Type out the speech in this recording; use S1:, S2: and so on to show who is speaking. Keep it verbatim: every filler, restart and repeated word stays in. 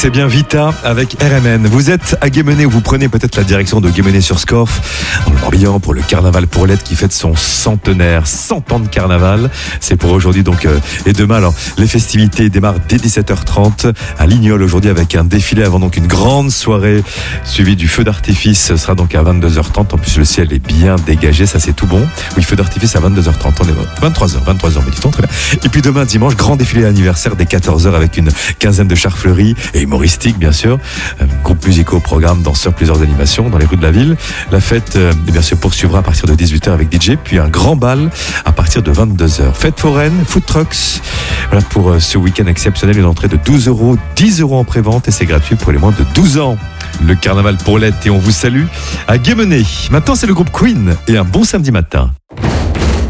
S1: C'est bien Vita avec R M N. Vous êtes à Guémené, vous prenez peut-être la direction de Guémené-sur-Scorff, dans le Morbihan, pour le carnaval Pourlette qui fête son centenaire, cent ans de carnaval. C'est pour aujourd'hui donc euh, et demain. Alors les festivités démarrent dès dix-sept heures trente à Lignol aujourd'hui avec un défilé avant donc une grande soirée suivie du feu d'artifice. Ce sera donc à vingt-deux heures trente. En plus le ciel est bien dégagé, ça c'est tout bon. Oui, feu d'artifice à vingt-deux heures trente. On est vingt-trois heures, vingt-trois heures me dit-on, très bien. Et puis demain dimanche, grand défilé anniversaire dès quatorze heures avec une quinzaine de chars fleuris et humoristiques bien sûr. Euh, groupes musicaux au programme, danseurs, plusieurs animations dans les rues de la ville. La fête euh, bien sûr poursuivra à partir de dix-huit heures avec D J, puis un grand bal à partir de vingt-deux heures. Fête foraine, food trucks. Voilà pour euh, ce week-end exceptionnel, une entrée de douze euros, dix euros en prévente et c'est gratuit pour les moins de douze ans. Le carnaval Pourlette et on vous salue à Guémené. Maintenant c'est le groupe Queen et un bon samedi matin.